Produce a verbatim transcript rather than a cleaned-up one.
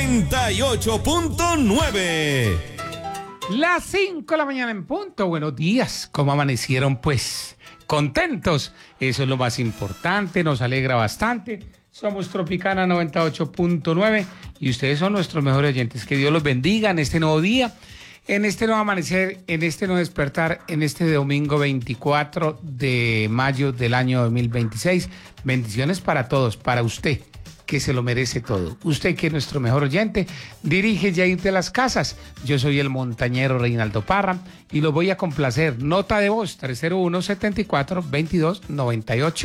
noventa y ocho punto nueve. Las cinco de la mañana en punto. Buenos días. ¿Cómo amanecieron? Pues contentos. Eso es lo más importante. Nos alegra bastante. Somos Tropicana noventa y ocho punto nueve y ustedes son nuestros mejores oyentes. Que Dios los bendiga en este nuevo día, en este nuevo amanecer, en este nuevo despertar, en este domingo veinticuatro de mayo del año dos mil veintiséis. Bendiciones para todos, para usted, que se lo merece todo. Usted, que es nuestro mejor oyente, dirige Yair de las Casas. Yo soy el montañero Reinaldo Parra y lo voy a complacer. Nota de voz tres cero uno, setenta y cuatro, veintidós, noventa y ocho.